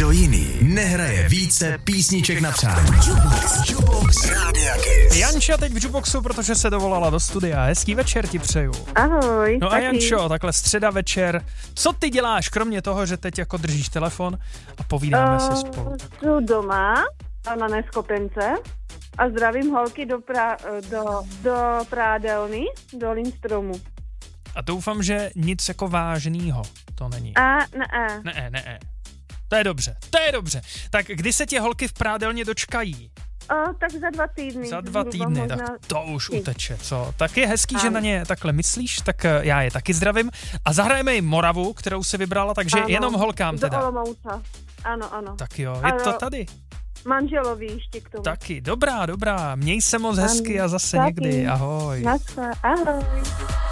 Kdo jiný nehraje více písniček na přání? Jukebox Rádia Kiss. Janča teď v Jukeboxu, protože se dovolala do studia. Hezký večer ti přeju. Ahoj. No a taky. Jančo, takhle středa večer. Co ty děláš, kromě toho, že teď jako držíš telefon a povídáme si spolu? Jdu doma na Neskopence a zdravím holky do prádelny, do Lindstromu. A doufám, že nic jako vážnýho to není. Ne. To je dobře. Tak kdy se tě holky v prádelně dočkají? Tak za 2 týdny. Za 2 týdny, možná... tak to už uteče, co? Tak je hezký, že na ně takhle myslíš, tak já je taky zdravím. A zahrajeme jim Moravu, kterou si vybrala, takže ano, jenom holkám teda. Do Olomouca, ano. Tak jo, je to tady. Manželovi ještě k tomu. Taky, dobrá, měj se moc hezky a zase někdy, ahoj. Ahoj.